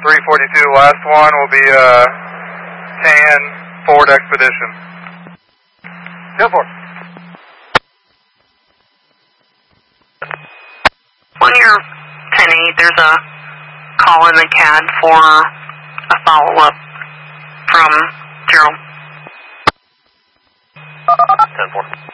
342, last one will be tan Ford Expedition. 10-4. On your 10-8, there's a call in the CAD for a follow-up from Gerald. 10-4.